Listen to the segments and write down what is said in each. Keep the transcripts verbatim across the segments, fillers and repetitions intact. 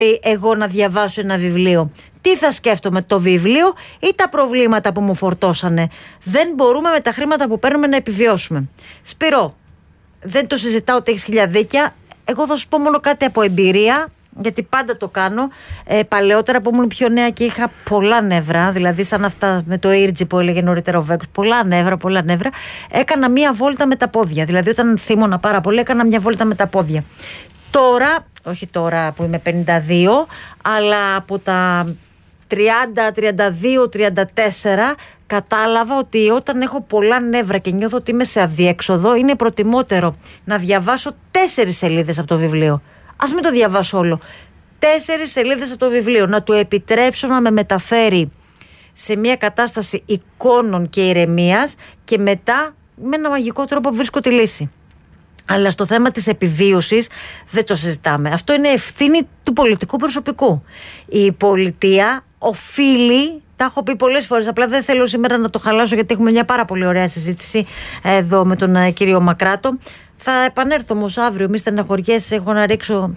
εγώ να διαβάσω ένα βιβλίο? Τι θα σκέφτομαι, το βιβλίο ή τα προβλήματα που μου φορτώσανε? Δεν μπορούμε με τα χρήματα που παίρνουμε να επιβιώσουμε. Σπύρο, δεν το συζητάω ότι έχεις χίλια δίκια. Εγώ θα σου πω μόνο κάτι από εμπειρία, γιατί πάντα το κάνω. Ε, παλαιότερα που ήμουν πιο νέα και είχα πολλά νεύρα, δηλαδή σαν αυτά με το ήρτζι που έλεγε νωρίτερα ο Βέκος, πολλά νεύρα, πολλά νεύρα. Έκανα μία βόλτα με τα πόδια. Δηλαδή, όταν θύμωνα πάρα πολύ, έκανα μία βόλτα με τα πόδια. Τώρα, όχι τώρα που είμαι πενήντα δύο, αλλά από τα τριάντα, τριάντα δύο, τριάντα τέσσερα κατάλαβα ότι όταν έχω πολλά νεύρα και νιώθω ότι είμαι σε αδιέξοδο, είναι προτιμότερο να διαβάσω τέσσερις σελίδες από το βιβλίο. Ας μην το διαβάσω όλο. Τέσσερις σελίδες από το βιβλίο. Να του επιτρέψω να με μεταφέρει σε μια κατάσταση εικόνων και ηρεμίας και μετά με ένα μαγικό τρόπο βρίσκω τη λύση. Αλλά στο θέμα της επιβίωσης δεν το συζητάμε. Αυτό είναι ευθύνη του πολιτικού προσωπικού. Η πολιτεία οφείλει, τα έχω πει πολλές φορές, απλά δεν θέλω σήμερα να το χαλάσω γιατί έχουμε μια πάρα πολύ ωραία συζήτηση εδώ με τον uh, κύριο Μακράτο. Θα επανέλθω όμως αύριο, μη στεναχωριέσαι, έχω να ρίξω,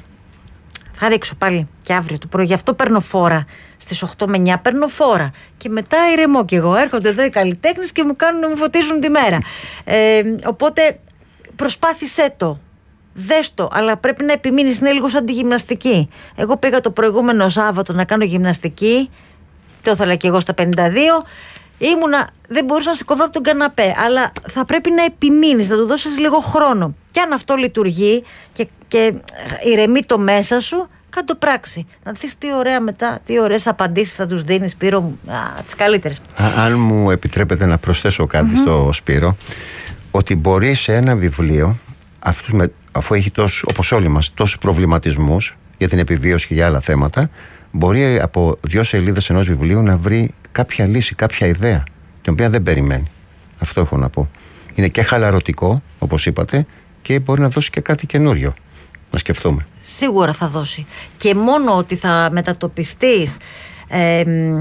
θα ρίξω πάλι και αύριο το πρωί. Γι' αυτό παίρνω φόρα στις οκτώ με εννιά, παίρνω φόρα και μετά ηρεμώ κι εγώ. Έρχονται εδώ οι καλλιτέχνες και μου κάνουν να μου φωτίζουν τη μέρα. Ε, οπότε προσπάθησέ το. Δες το, αλλά πρέπει να επιμείνεις. Είναι λίγο σαν τη γυμναστική. Εγώ πήγα το προηγούμενο Σάββατο να κάνω γυμναστική. Το ήθελα και εγώ στα πενήντα δύο. Ήμουνα, δεν μπορούσα να σηκωθώ από τον καναπέ. Αλλά θα πρέπει να επιμείνεις, να του δώσεις λίγο χρόνο. Και αν αυτό λειτουργεί και, και ηρεμεί το μέσα σου, κάνε το πράξη. Να δεις τι ωραία μετά, τι ωραίες απαντήσεις θα τους δίνεις, Σπύρο μου. Τις καλύτερες. Αν μου επιτρέπετε να προσθέσω κάτι mm-hmm. στο Σπύρο, ότι μπορεί σε ένα βιβλίο, με, αφού έχει τόσο, όπως όλοι μας, τόσους προβληματισμούς για την επιβίωση και για άλλα θέματα, μπορεί από δύο σελίδες ενός βιβλίου να βρει κάποια λύση, κάποια ιδέα, την οποία δεν περιμένει. Αυτό έχω να πω. Είναι και χαλαρωτικό, όπως είπατε, και μπορεί να δώσει και κάτι καινούριο να σκεφτούμε. Σίγουρα θα δώσει. Και μόνο ότι θα μετατοπιστείς ε,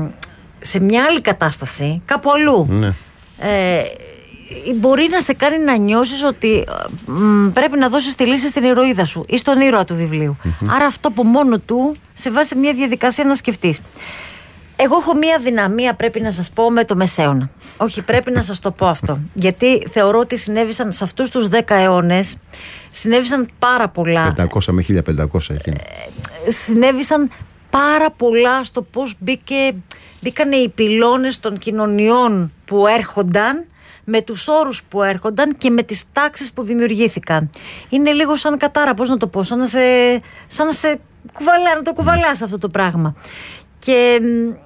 σε μια άλλη κατάσταση, κάπου αλλού, ναι. ε, μπορεί να σε κάνει να νιώσεις ότι μ, πρέπει να δώσεις τη λύση στην ηρωίδα σου ή στον ήρωα του βιβλίου. Mm-hmm. Άρα αυτό από μόνο του σε βάζει μια διαδικασία να σκεφτείς. Εγώ έχω μια δυναμία, πρέπει να σας πω, με το Μεσαίωνα. Όχι, πρέπει να σας το πω αυτό. Γιατί θεωρώ ότι συνέβησαν σε αυτούς τους δέκα αιώνες, συνέβησαν πάρα πολλά. πεντακόσια με χίλια πεντακόσια εκείνη. Ε, συνέβησαν πάρα πολλά στο πώς μπήκε, μπήκανε οι πυλώνες των κοινωνιών που έρχονταν, με τους όρους που έρχονταν και με τις τάξεις που δημιουργήθηκαν. Είναι λίγο σαν κατάρα, πώς να το πω, σαν να σε, σαν να σε κουβαλά, να το κουβαλάς αυτό το πράγμα. Και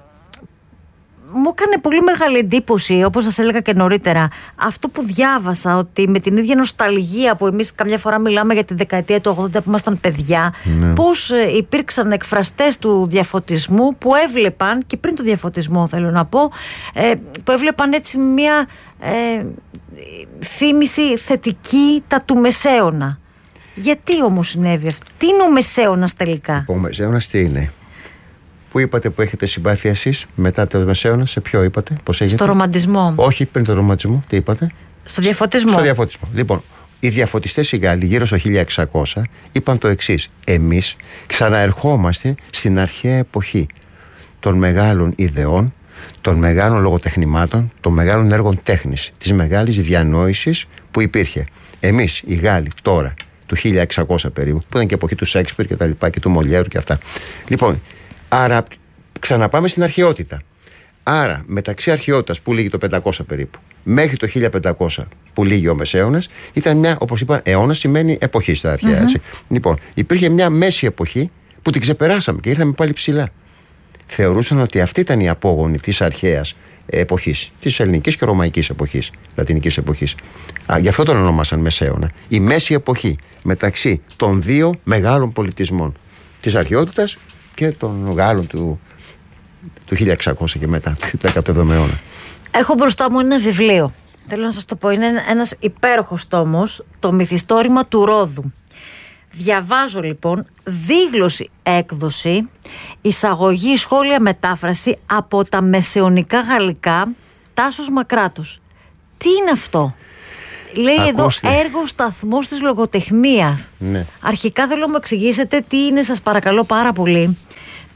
μου έκανε πολύ μεγάλη εντύπωση, όπως σας έλεγα και νωρίτερα, αυτό που διάβασα, ότι με την ίδια νοσταλγία που εμείς καμιά φορά μιλάμε για τη δεκαετία του ογδόντα που ήμασταν παιδιά, ναι. πώς υπήρξαν εκφραστές του διαφωτισμού που έβλεπαν, και πριν του διαφωτισμού θέλω να πω, που έβλεπαν έτσι μια ε, θύμηση θετική τα του Μεσαίωνα. Γιατί όμως συνέβη αυτό? Τι είναι ο Μεσαίωνας τελικά? Ο Μεσαίωνας τι είναι? Πού είπατε που έχετε συμπάθεια εσείς μετά το Μεσαίωνα? Σε ποιο είπατε? Πώς έχετε? Στο ρομαντισμό. Όχι, πριν το ρομαντισμό. Τι είπατε? Στο διαφωτισμό. Στο διαφωτισμό. Λοιπόν, οι διαφωτιστές οι Γάλλοι γύρω στο χίλια εξακόσια είπαν το εξής. Εμείς ξαναερχόμαστε στην αρχαία εποχή των μεγάλων ιδεών, των μεγάλων λογοτεχνημάτων, των μεγάλων έργων τέχνης, της μεγάλης διανόησης που υπήρχε. Εμείς οι Γάλλοι τώρα, του χίλια εξακόσια περίπου, που ήταν και εποχή του Σέξπιρ και τα λοιπά και του Μολιέρου και αυτά. Λοιπόν, άρα ξαναπάμε στην αρχαιότητα. Άρα μεταξύ αρχαιότητας που λήγει το πεντακόσια περίπου μέχρι το χίλια πεντακόσια που λήγει ο Μεσαίωνας, ήταν μια, όπως είπα, αιώνα σημαίνει εποχή στα αρχαία. Mm-hmm. Έτσι. Λοιπόν, υπήρχε μια μέση εποχή που την ξεπεράσαμε και ήρθαμε πάλι ψηλά. Θεωρούσαν ότι αυτή ήταν η απόγονη της αρχαίας εποχής, της ελληνικής και ρωμαϊκής εποχής, λατινικής εποχής. Α, γι' αυτό τον ονόμασαν Μεσαίωνα. Η μέση εποχή μεταξύ των δύο μεγάλων πολιτισμών, της αρχαιότητας και των Γάλλων του, του χίλια εξακόσια και μετά, του δέκατου αιώνα. Έχω μπροστά μου ένα βιβλίο. Θέλω να σας το πω, είναι ένας υπέροχος τόμος, το Μυθιστόρημα του Ρόδου. Διαβάζω λοιπόν, δίγλωση έκδοση, εισαγωγή, σχόλια, μετάφραση από τα μεσαιωνικά γαλλικά, Τάσος Μακράτος. Τι είναι αυτό? Λέει Ακούστε. Εδώ έργο σταθμός της λογοτεχνίας. Ναι. Αρχικά θέλω να μου εξηγήσετε τι είναι, σας παρακαλώ πάρα πολύ.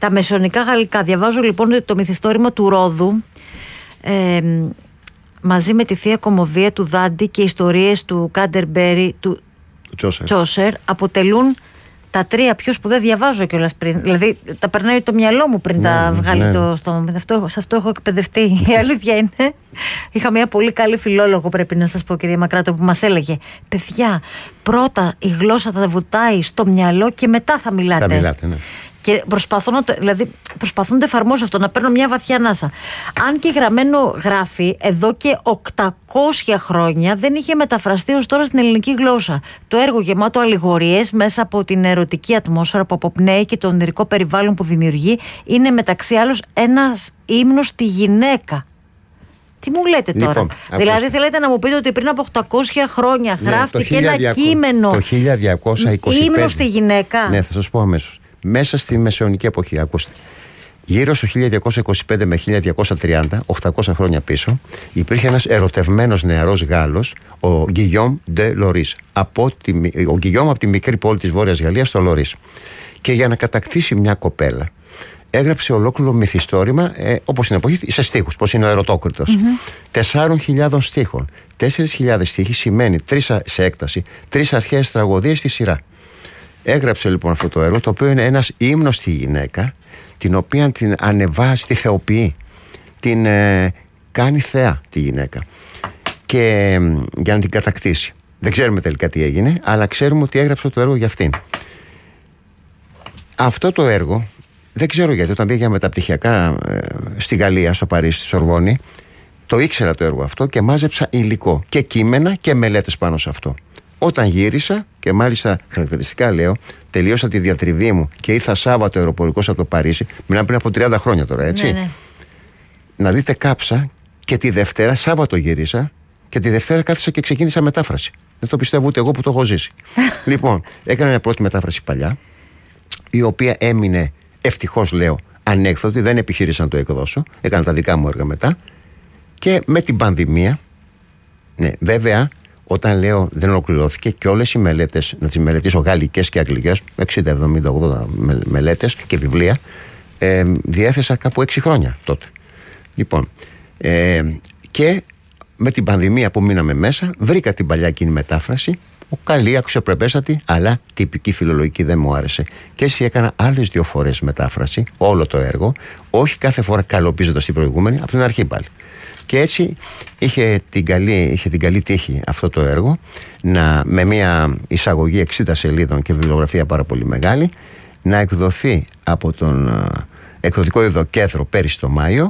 Τα μεσαιωνικά γαλλικά. Διαβάζω λοιπόν το μυθιστόρημα του Ρόδου. Ε, μαζί με τη Θεία Κωμωδία του Δάντη και ιστορίες του Κάντερμπέρι του Τσόσερ. Τσόσερ αποτελούν τα τρία πιο σπουδαία. Διαβάζω κιόλας πριν. Δηλαδή τα περνάει το μυαλό μου πριν ναι, τα βγάλει ναι. το στο. Αυτό, σε αυτό έχω εκπαιδευτεί. Η αλήθεια είναι. Είχα μια πολύ καλή φιλόλογο, πρέπει να σας πω, κυρία Μακράτο, που μας έλεγε: παιδιά, πρώτα η γλώσσα θα βουτάει στο μυαλό και μετά θα μιλάτε. Θα μιλάτε, ναι. Και προσπαθώ να το, δηλαδή, προσπαθώ να το εφαρμόσω αυτό, να παίρνω μια βαθιά ανάσα. Αν και γραμμένο γράφει, εδώ και οκτακόσια χρόνια δεν είχε μεταφραστεί ως τώρα στην ελληνική γλώσσα. Το έργο, γεμάτο αλληγορίες μέσα από την ερωτική ατμόσφαιρα που αποπνέει και το ονειρικό περιβάλλον που δημιουργεί, είναι μεταξύ άλλων ένας ύμνος στη γυναίκα. Τι μου λέτε τώρα? Λοιπόν, δηλαδή θέλετε να μου πείτε ότι πριν από οκτακόσια χρόνια ναι, γράφτηκε ένα κείμενο το χίλια διακόσια είκοσι πέντε, ύμνος στη γυναίκα? Ναι, θα σας πω αμέσως. Μέσα στη μεσαιωνική εποχή, ακούστε. Γύρω στο χίλια διακόσια είκοσι πέντε με χίλια διακόσια τριάντα, οκτακόσια χρόνια πίσω, υπήρχε ένας ερωτευμένος νεαρός Γάλλος, ο Γκυγιόμ ντε Λωρίς. Ο Γκυγιόμ από τη μικρή πόλη της Βόρειας Γαλλίας, στο Λωρίς. Και για να κατακτήσει μια κοπέλα, έγραψε ολόκληρο μυθιστόρημα, ε, όπως στην εποχή, σε στίχους, πώς είναι ο Ερωτόκριτος. Τεσσάρων χιλιάδων στίχων. Τέσσερις χιλιάδες στίχοι σημαίνει τρεις σε έκταση, τρεις αρχαίες τραγωδίες στη σειρά. Έγραψε λοιπόν αυτό το έργο, το οποίο είναι ένας ύμνος στη γυναίκα, την οποία την ανεβάζει, τη θεοποιεί, την ε, κάνει θεά τη γυναίκα, και ε, για να την κατακτήσει. Δεν ξέρουμε τελικά τι έγινε, αλλά ξέρουμε ότι έγραψε το έργο για αυτήν. Αυτό το έργο, δεν ξέρω γιατί, όταν πήγα μεταπτυχιακά ε, στη Γαλλία, στο Παρίσι, στη Σορβόνη, το ήξερα το έργο αυτό και μάζεψα υλικό και κείμενα και μελέτες πάνω σε αυτό. Όταν γύρισα, και μάλιστα χαρακτηριστικά λέω, τελείωσα τη διατριβή μου και ήρθα Σάββατο αεροπορικός από το Παρίσι, μιλάμε πριν από τριάντα χρόνια τώρα, έτσι. Ναι, ναι. Να δείτε, κάψα και τη Δευτέρα, Σάββατο γύρισα, και τη Δευτέρα κάθισα και ξεκίνησα μετάφραση. Δεν το πιστεύω ούτε εγώ που το έχω ζήσει. Λοιπόν, έκανα μια πρώτη μετάφραση παλιά, η οποία έμεινε, ευτυχώς λέω, ανέκδοτη, δεν επιχείρησα να το εκδώσω. Έκανα τα δικά μου έργα μετά. Και με την πανδημία, ναι, βέβαια. Όταν λέω δεν ολοκληρώθηκε, και όλες οι μελέτες, να τις μελετήσω γαλλικές και αγγλικές, εξήντα, εβδομήντα, ογδόντα μελέτες και βιβλία, ε, διέθεσα κάπου έξι χρόνια τότε. Λοιπόν, ε, και με την πανδημία που μείναμε μέσα, βρήκα την παλιά εκείνη μετάφραση, καλή, αξιοπρεπέστατη, αλλά τυπική φιλολογική δεν μου άρεσε. Και έτσι έκανα άλλες δύο φορές μετάφραση, όλο το έργο, όχι κάθε φορά καλοπίζοντας την προηγούμενη, από την αρχή πάλι. Και έτσι είχε την καλή, είχε την καλή τύχη αυτό το έργο να, με μια εισαγωγή εξήντα σελίδων και βιβλιογραφία πάρα πολύ μεγάλη, να εκδοθεί από τον uh, εκδοτικό ειδοκέντρο πέρυσι το Μάιο,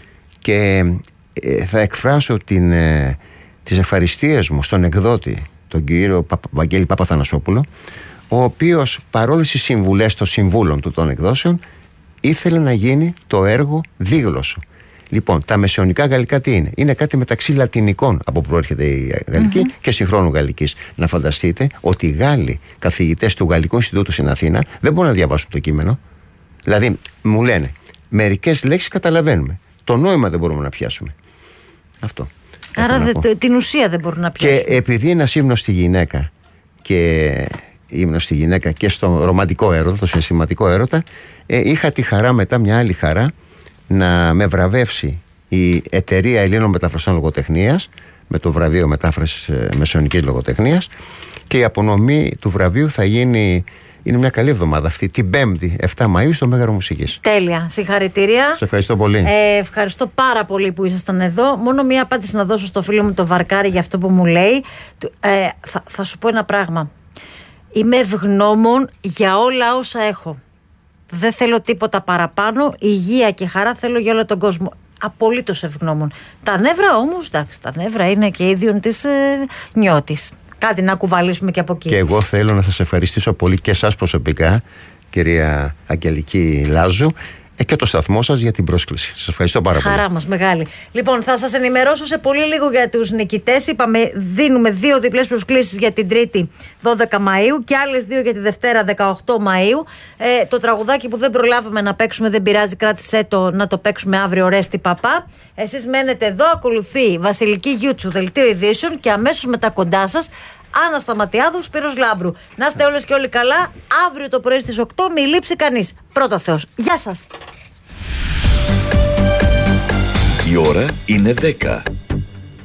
και ε, θα εκφράσω την, ε, τις ευχαριστίες μου στον εκδότη, τον κύριο Πα, Βαγγέλη Παπαθανασόπουλο, ο οποίος παρόλες τις συμβουλές των συμβούλων του των εκδόσεων ήθελε να γίνει το έργο δίγλωσσο. Λοιπόν, τα μεσαιωνικά γαλλικά τι είναι? Είναι κάτι μεταξύ λατινικών, από που προέρχεται η γαλλική, mm-hmm. και συγχρόνου γαλλικής. Να φανταστείτε ότι οι Γάλλοι καθηγητές του Γαλλικού Ινστιτούτου στην Αθήνα δεν μπορούν να διαβάσουν το κείμενο. Δηλαδή, μου λένε, μερικές λέξεις καταλαβαίνουμε. Το νόημα δεν μπορούμε να πιάσουμε. Αυτό. Άρα δε, την ουσία δεν μπορούν να πιάσουν. Και επειδή είναι ένας ύμνος στη γυναίκα, και ύμνος στη γυναίκα και στο ρομαντικό έρωτα, το συναισθηματικό έρωτα, ε, είχα τη χαρά μετά, μια άλλη χαρά, να με βραβεύσει η Εταιρεία Ελλήνων Μεταφραστών Λογοτεχνίας με το βραβείο μετάφρασης μεσαιωνικής λογοτεχνίας, και η απονομή του βραβείου θα γίνει, είναι μια καλή εβδομάδα αυτή, την Πέμπτη επτά Μαΐου στο Μέγαρο Μουσικής. Τέλεια, συγχαρητήρια. Σας ευχαριστώ πολύ. Ε, ευχαριστώ πάρα πολύ που ήσασταν εδώ. Μόνο μία απάντηση να δώσω στο φίλο μου το Βαρκάρι για αυτό που μου λέει. Ε, θα, θα σου πω ένα πράγμα. Είμαι ευγνώμων για όλα όσα έχω. Δεν θέλω τίποτα παραπάνω. Υγεία και χαρά θέλω για όλο τον κόσμο. Απολύτως ευγνώμων. Τα νεύρα όμως, εντάξει, τα νεύρα είναι και ίδιον της ε, νιώτης. Κάτι να κουβαλήσουμε και από εκεί. Και εγώ θέλω να σας ευχαριστήσω πολύ και εσάς προσωπικά, κυρία Αγγελική Λάζου, και το σταθμό σας για την πρόσκληση. Σας ευχαριστώ πάρα πολύ. Χαρά μας μεγάλη. Λοιπόν, θα σας ενημερώσω σε πολύ λίγο για τους νικητές. Είπαμε, δίνουμε δύο διπλές προσκλήσεις για την Τρίτη δώδεκα Μαΐου και άλλες δύο για τη Δευτέρα δεκαοκτώ Μαΐου. Ε, το τραγουδάκι που δεν προλάβαμε να παίξουμε, δεν πειράζει, κράτησέ το να το παίξουμε αύριο, Ρέστη Παπά. Εσείς μένετε εδώ, ακολουθεί Βασιλική Γιούτσου, δελτίο ειδήσεων, και αμέσως μετά κοντά σας Άννα Σταματιάδου, Σπύρος Λάμπρου. Να είστε όλες και όλοι καλά. Αύριο το πρωί στις οκτώ, μη λείψει κανείς. Πρώτο Θεός. Γεια σας. Η ώρα είναι δέκα.